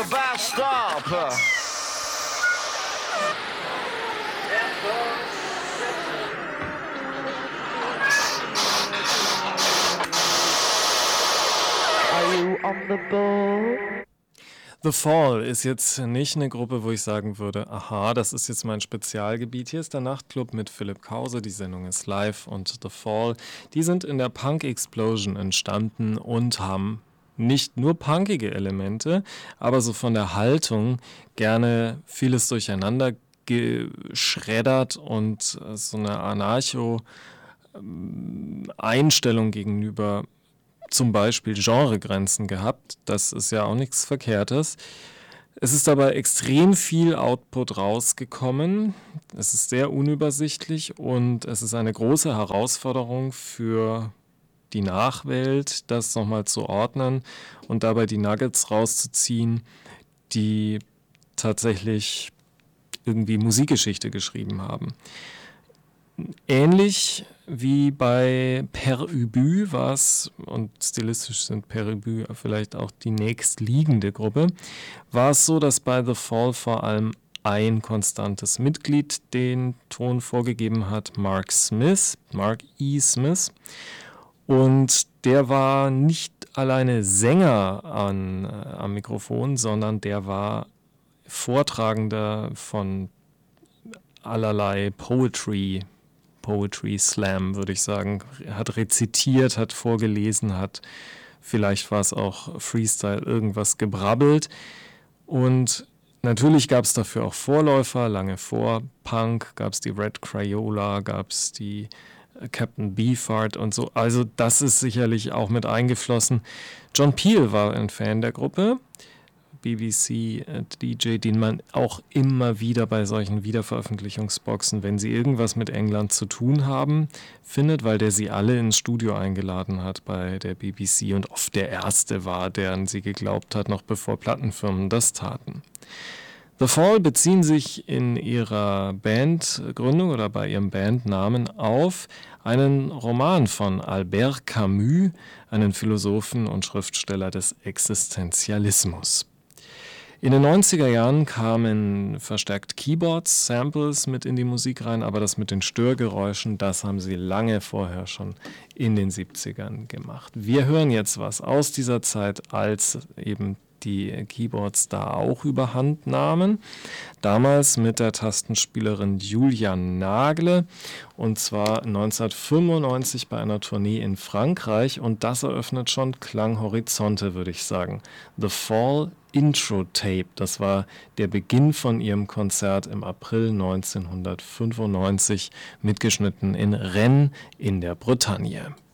never stop. Are you on the boat? The Fall ist jetzt nicht eine Gruppe, wo ich sagen würde, aha, das ist jetzt mein Spezialgebiet. Hier ist der Nachtclub mit Philipp Krause, die Sendung ist live und The Fall, die sind in der Punk Explosion entstanden und haben nicht nur punkige Elemente, aber so von der Haltung gerne vieles durcheinander geschreddert und so eine Anarcho-Einstellung gegenüber zum Beispiel Genregrenzen gehabt. Das ist ja auch nichts Verkehrtes. Es ist aber extrem viel Output rausgekommen. Es ist sehr unübersichtlich und es ist eine große Herausforderung für die Nachwelt, das nochmal zu ordnen und dabei die Nuggets rauszuziehen, die tatsächlich irgendwie Musikgeschichte geschrieben haben. Ähnlich wie bei Per Ubu war es, und stilistisch sind Per Ubu vielleicht auch die nächstliegende Gruppe, war es so, dass bei The Fall vor allem ein konstantes Mitglied den Ton vorgegeben hat, Mark E. Smith. Und der war nicht alleine Sänger am Mikrofon, sondern der war Vortragender von allerlei Poetry Slam, würde ich sagen. Er hat rezitiert, hat vorgelesen, hat vielleicht war es auch Freestyle, irgendwas gebrabbelt. Und natürlich gab es dafür auch Vorläufer, lange vor Punk, gab es die Red Crayola, gab es die Captain Beefheart und so. Also das ist sicherlich auch mit eingeflossen. John Peel war ein Fan der Gruppe. BBC-DJ, den man auch immer wieder bei solchen Wiederveröffentlichungsboxen, wenn sie irgendwas mit England zu tun haben, findet, weil der sie alle ins Studio eingeladen hat bei der BBC und oft der Erste war, der an sie geglaubt hat, noch bevor Plattenfirmen das taten. The Fall beziehen sich in ihrer Bandgründung oder bei ihrem Bandnamen auf einen Roman von Albert Camus, einen Philosophen und Schriftsteller des Existenzialismus. In den 90er Jahren kamen verstärkt Keyboards, Samples mit in die Musik rein, aber das mit den Störgeräuschen, das haben sie lange vorher schon in den 70ern gemacht. Wir hören jetzt was aus dieser Zeit, als eben die Keyboards da auch überhand nahmen. Damals mit der Tastenspielerin Julia Nagle und zwar 1995 bei einer Tournee in Frankreich und das eröffnet schon Klanghorizonte, würde ich sagen. The Fall Intro Tape, das war der Beginn von ihrem Konzert im April 1995, mitgeschnitten in Rennes in der Bretagne.